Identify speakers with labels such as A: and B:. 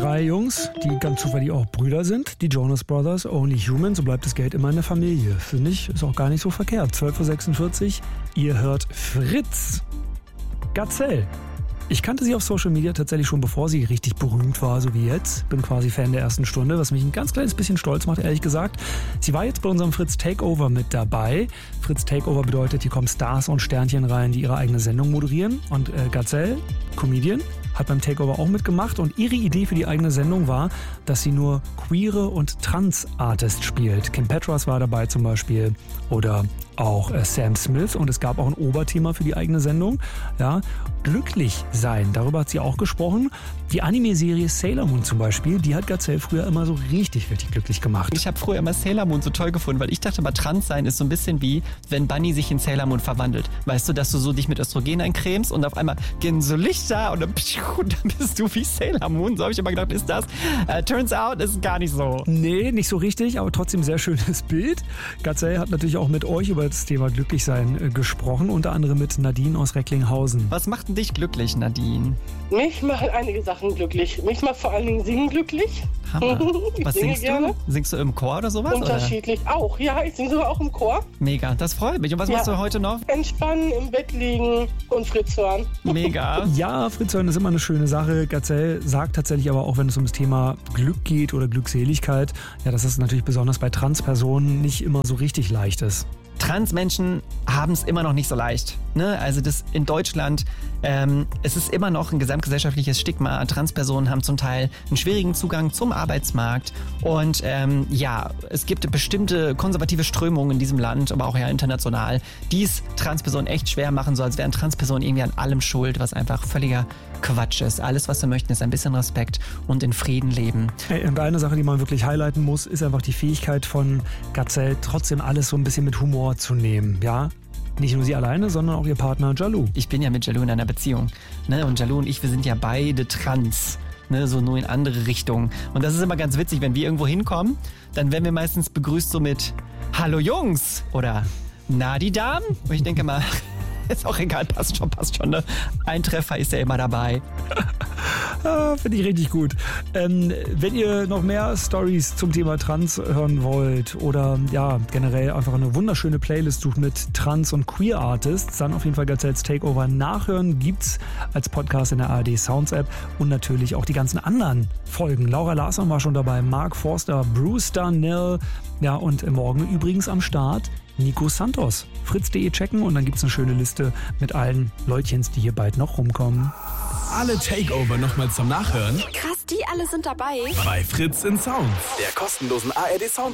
A: 3 Jungs, die ganz zufällig auch Brüder sind. Die Jonas Brothers, Only Human. So bleibt das Geld immer in der Familie. Finde ich, ist auch gar nicht so verkehrt. 12.46 Uhr. Ihr hört Fritz. Gazelle. Ich kannte sie auf Social Media tatsächlich schon, bevor sie richtig berühmt war, so wie jetzt. Bin quasi Fan der ersten Stunde, was mich ein ganz kleines bisschen stolz macht, ehrlich gesagt. Sie war jetzt bei unserem Fritz Takeover mit dabei. Fritz Takeover bedeutet, hier kommen Stars und Sternchen rein, die ihre eigene Sendung moderieren. Und Gazelle, Comedian, hat beim Takeover auch mitgemacht. Und ihre Idee für die eigene Sendung war, dass sie nur queere und Trans-Artists spielt. Kim Petras war dabei zum Beispiel oder auch Sam Smith. Und es gab auch ein Oberthema für die eigene Sendung. Ja, glücklich sein, darüber hat sie auch gesprochen. Die Anime-Serie Sailor Moon zum Beispiel, die hat Gazelle früher immer so richtig glücklich gemacht.
B: Ich habe früher immer Sailor Moon so toll gefunden, weil ich dachte mal, trans sein ist so ein bisschen wie, wenn Bunny sich in Sailor Moon verwandelt. Weißt du, dass du so dich mit Östrogen eincremst und auf einmal gehen so Lichter und dann bist du wie Sailor Moon. So habe ich immer gedacht, ist das? Turns out, ist gar nicht so.
A: Nee, nicht so richtig, aber trotzdem sehr schönes Bild. Gazelle hat natürlich auch mit euch über das Thema Glücklichsein gesprochen, unter anderem mit Nadine aus Recklinghausen.
B: Was macht denn dich glücklich, Nadine?
C: Mich machen einige Sachen glücklich. Mich macht vor allen Dingen Singen glücklich.
B: Hammer. Was
C: singe
B: singst
C: gerne.
B: du? Singst du im Chor oder sowas?
C: Unterschiedlich
B: oder?
C: auch. Ja, ich singe sogar auch im Chor.
B: Mega, das freut mich. Und was machst du heute noch?
C: Entspannen, im Bett liegen und Fritz hören.
B: Mega.
A: Ja, Fritz hören ist immer eine schöne Sache. Gazelle sagt tatsächlich aber auch, wenn es um das Thema Glück geht oder Glückseligkeit, ja, dass das natürlich besonders bei Transpersonen nicht immer so richtig leicht ist.
B: Transmenschen haben es immer noch nicht so leicht. Ne? Also das in Deutschland, es ist immer noch ein gesamtgesellschaftliches Stigma. Transpersonen haben zum Teil einen schwierigen Zugang zum Arbeitsmarkt. Und es gibt bestimmte konservative Strömungen in diesem Land, aber auch ja international, die es Transpersonen echt schwer machen, so als wären Transpersonen irgendwie an allem schuld, was einfach völliger Quatsch ist. Alles, was wir möchten, ist ein bisschen Respekt und in Frieden leben.
A: Und eine Sache, die man wirklich highlighten muss, ist einfach die Fähigkeit von Gazelle, trotzdem alles so ein bisschen mit Humor zu nehmen, ja? Nicht nur sie alleine, sondern auch ihr Partner Jalou.
B: Ich bin ja mit Jalou in einer Beziehung. Ne? Und Jalou und ich, wir sind ja beide trans. Ne? So nur in andere Richtungen. Und das ist immer ganz witzig, wenn wir irgendwo hinkommen, dann werden wir meistens begrüßt so mit Hallo Jungs oder Na die Damen. Und ich denke mal, ist auch egal, passt schon. Ne? Ein Treffer ist ja immer dabei.
A: Finde ich richtig gut. Wenn ihr noch mehr Stories zum Thema Trans hören wollt oder ja generell einfach eine wunderschöne Playlist sucht mit Trans- und Queer-Artists, dann auf jeden Fall Gazelles Takeover nachhören. Gibt's als Podcast in der ARD Sounds App und natürlich auch die ganzen anderen Folgen. Laura Larsson war schon dabei, Mark Forster, Bruce Darnell, ja und morgen übrigens am Start Nico Santos. Fritz.de checken und dann gibt's eine schöne Liste mit allen Leutchens, die hier bald noch rumkommen.
D: Alle Takeover nochmal zum Nachhören.
E: Krass, die alle sind dabei.
D: Bei Fritz in Sounds, der kostenlosen ARD Sounds